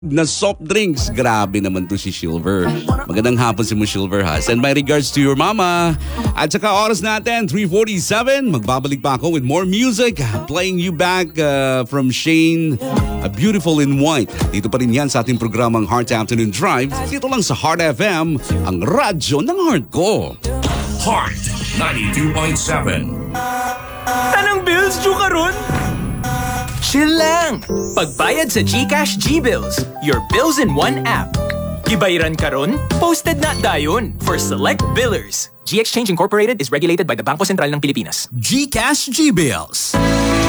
na soft drinks. Grabe naman to si Silver. Magandang hapon si mo, Silver, ha? Send my regards to your mama. At saka oras natin, 3:47. Magbabalik pa ako with more music. Playing you back from Shane, Beautiful in White. Dito pa rin yan sa ating programang Heart Afternoon Drive. Dito lang sa Heart FM, ang radyo ng heart ko. Heart 92.7. Tanang bills due karon? Chill lang! Pagbayad sa GCash G-Bills, your bills in one app. Gibayaran karon, posted na dayon for select billers. GXChange Incorporated is regulated by the Bangko Sentral ng Pilipinas. GCash G-Bills.